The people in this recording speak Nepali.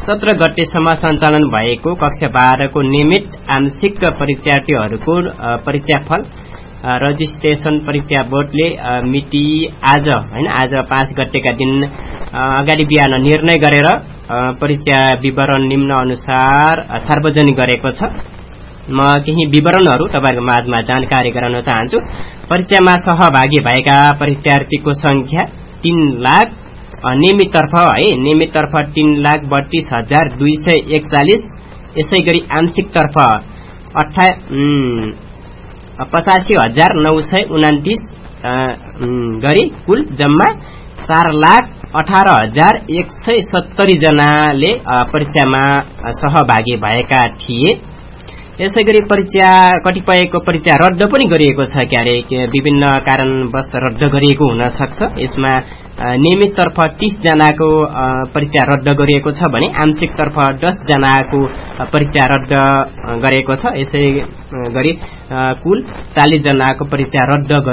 17 गतेसम्म सञ्चालन भएको कक्षा 12 को नियमित आंशिक परीक्षार्थीहरूको परीक्षाफल रजिस्ट्रेसन परीक्षा बोर्डले मिति आज 5 गतेका दिन अगाडि बिहान निर्णय गरेर परीक्षा विवरण निम्न अनुसार सार्वजनिक गरेको छ। म केही विवरणहरू तपाईहरुको माझमा जानकारी गराउन चाहन्छु। परीक्षामा सहभागी भएका परीक्षार्थीको संख्या 3 लाख नियमिततर्फ 3,32,241। यसैगरी आंशिकतर्फ 85,929 गरी कुल जम्मा 4,18,170 जनाले परीक्षामा सहभागी भएका थिए। यसैगरी परीक्षा कतिपयको परीक्षा रद्द पनि गरिएको छ क्यारे विभिन्न कारणवश रद्द गरिएको हुन सक्छ। यसमा नियमिततर्फ 30 जनाको परीक्षा रद्द गरिएको छ भने आंशिकतर्फ 10 जनाको परीक्षा रद्द गरेको छ। यसैगरी कुल 40 जनाको परीक्षा रद्द